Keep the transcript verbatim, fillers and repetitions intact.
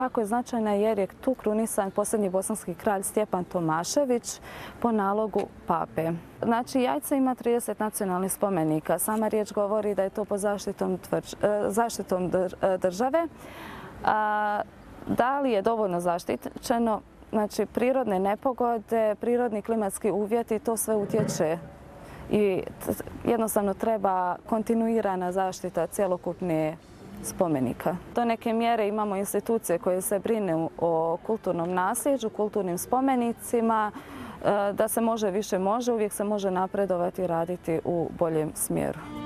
Jako je značajna jer je tu krunisan posljednji bosanski kralj Stjepan Tomašević po nalogu pape. Znači, Jajce ima trideset nacionalnih spomenika. Sama riječ govori da je to pod zaštitom, tvrđ, zaštitom države. A, da li je dovoljno zaštićeno? Znači, prirodne nepogode, prirodni klimatski uvjeti, to sve utječe i jednostavno treba kontinuirana zaštita cjelokupne spomenika. Do neke mjere imamo institucije koje se brinu o kulturnom nasljeđu, kulturnim spomenicima, da se može više može, uvijek se može napredovati i raditi u boljem smjeru.